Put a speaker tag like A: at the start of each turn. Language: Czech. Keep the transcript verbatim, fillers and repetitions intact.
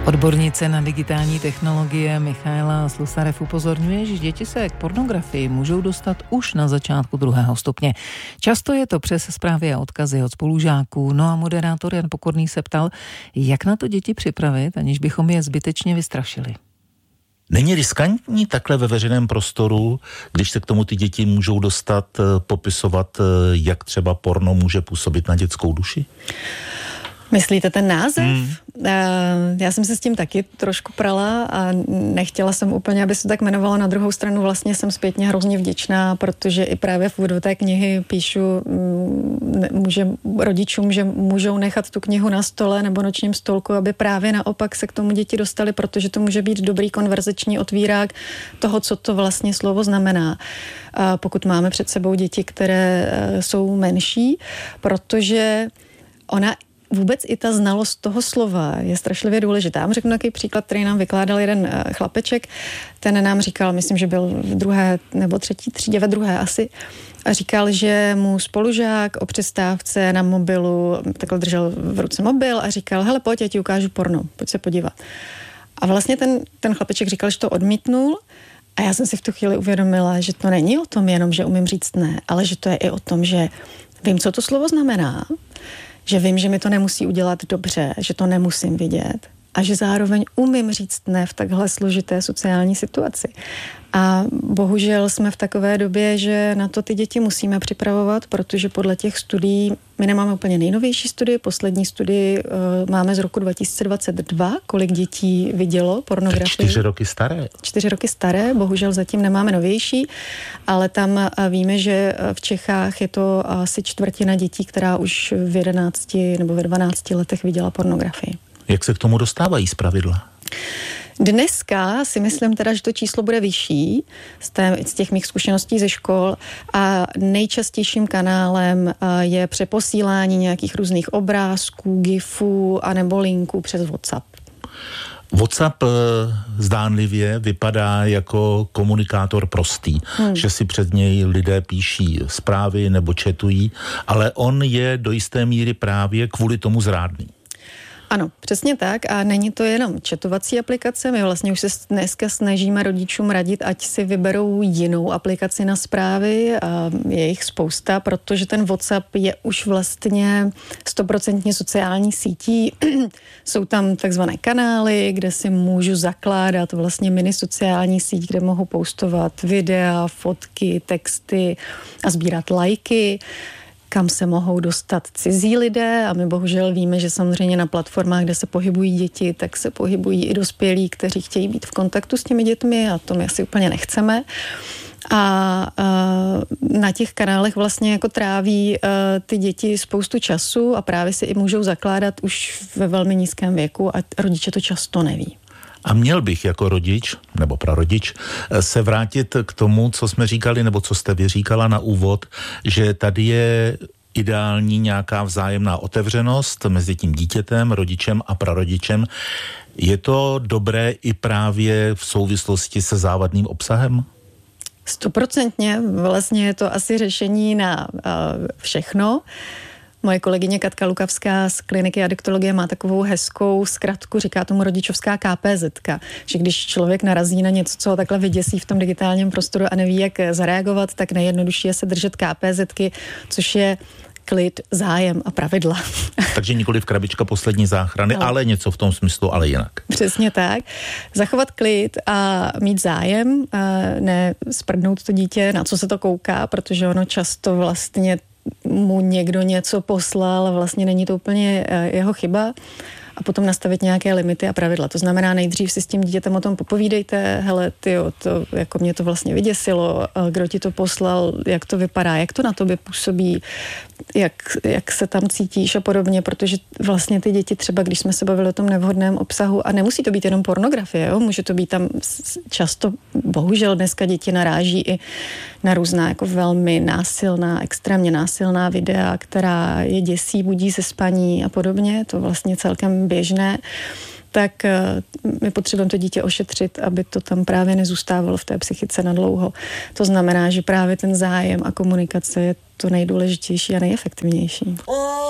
A: Odbornice na digitální technologie Michaela Slusarev upozorňuje, že děti se k pornografii můžou dostat už na začátku druhého stupně. Často je to přes zprávy a odkazy od spolužáků. No a moderátor Jan Pokorný se ptal, jak na to děti připravit, aniž bychom je zbytečně vystrašili.
B: Není riskantní takhle ve veřejném prostoru, když se k tomu ty děti můžou dostat, popisovat, jak třeba porno může působit na dětskou duši?
C: Myslíte ten název?
B: Hmm.
C: Já jsem se s tím taky trošku prala a nechtěla jsem úplně, aby se tak jmenovalo. Na druhou stranu vlastně jsem zpětně hrozně vděčná, protože i právě v úvodu té knihy píšu může, rodičům, že můžou nechat tu knihu na stole nebo nočním stolku, aby právě naopak se k tomu děti dostali, protože to může být dobrý konverzační otvírák toho, co to vlastně slovo znamená. Pokud máme před sebou děti, které jsou menší, protože ona vůbec i ta znalost toho slova je strašlivě důležitá. Já vám řeknu takový příklad, který nám vykládal jeden chlapeček. Ten nám říkal, myslím, že byl v druhé nebo třetí třídě, ve druhé asi, a říkal, že mu spolužák o přestávce na mobilu takhle držel v ruce mobil a říkal, hele, pojď, já ti ukážu porno, pojď se podívat. A vlastně ten, ten chlapeček říkal, že to odmítnul. A já jsem si v tu chvíli uvědomila, že to není o tom jenom, že umím říct ne, ale že to je i o tom, že vím, co to slovo znamená, že vím, že mi to nemusí udělat dobře, že to nemusím vidět a že zároveň umím říct ne v takhle složité sociální situaci. A bohužel jsme v takové době, že na to ty děti musíme připravovat, protože podle těch studií, my nemáme úplně nejnovější studie, poslední studii uh, máme z roku dva tisíce dvacet dva, kolik dětí vidělo pornografii.
B: Čtyři roky staré.
C: Čtyři roky staré, bohužel zatím nemáme novější, ale tam uh, víme, že v Čechách je to asi čtvrtina dětí, která už v jedenácti nebo ve dvanácti letech viděla pornografii.
B: Jak se k tomu dostávají zpravidla?
C: Dneska si myslím teda, že to číslo bude vyšší z, té, z těch mých zkušeností ze škol a nejčastějším kanálem je přeposílání nějakých různých obrázků, gifů anebo linků přes WhatsApp.
B: WhatsApp zdánlivě vypadá jako komunikátor prostý, hmm. že si před něj lidé píší zprávy nebo chatují, ale on je do jisté míry právě kvůli tomu zrádný.
C: Ano, přesně tak a není to jenom chatovací aplikace, my vlastně už se dneska snažíme rodičům radit, ať si vyberou jinou aplikaci na zprávy, a je jich spousta, protože ten WhatsApp je už vlastně stoprocentně sociální sítí, jsou tam takzvané kanály, kde si můžu zakládat vlastně mini sociální síť, kde mohu postovat videa, fotky, texty a sbírat lajky, kam se mohou dostat cizí lidé a my bohužel víme, že samozřejmě na platformách, kde se pohybují děti, tak se pohybují i dospělí, kteří chtějí být v kontaktu s těmi dětmi a to my asi úplně nechceme. A, a na těch kanálech vlastně jako tráví a, ty děti spoustu času a právě si i můžou zakládat už ve velmi nízkém věku a rodiče to často neví.
B: A měl bych jako rodič, nebo prarodič, se vrátit k tomu, co jsme říkali, nebo co jste vy říkala na úvod, že tady je ideální nějaká vzájemná otevřenost mezi tím dítětem, rodičem a prarodičem. Je to dobré i právě v souvislosti se závadným obsahem?
C: Stoprocentně. Vlastně je to asi řešení na uh, všechno. Moje kolegyně Katka Lukavská z kliniky adiktologie má takovou hezkou zkratku, říká tomu rodičovská ká pé zetka, že když člověk narazí na něco, co ho takhle vyděsí v tom digitálním prostoru a neví, jak zareagovat, tak nejjednodušší je se držet ká pé zetky, což je klid, zájem a pravidla.
B: Takže nikoli v krabička poslední záchrany, ale, ale něco v tom smyslu, ale jinak.
C: Přesně tak. Zachovat klid a mít zájem, a ne sprdnout to dítě, na co se to kouká, protože ono často vlastně mu někdo něco poslal a vlastně není to úplně jeho chyba a potom nastavit nějaké limity a pravidla. To znamená, nejdřív si s tím dítětem o tom popovídejte, hele, tyjo, to, jako mě to vlastně vyděsilo, kdo ti to poslal, jak to vypadá, jak to na tobě působí, jak, jak se tam cítíš a podobně, protože vlastně ty děti třeba, když jsme se bavili o tom nevhodném obsahu, a nemusí to být jenom pornografie, jo? Může to být tam často, bohužel dneska děti naráží i na různá jako velmi násilná, extrémně násilná videa, která je děsí, budí ze spaní a podobně, to vlastně celkem běžné, tak my potřebujeme to dítě ošetřit, aby to tam právě nezůstávalo v té psychice nadlouho. To znamená, že právě ten zájem a komunikace je to nejdůležitější a nejefektivnější.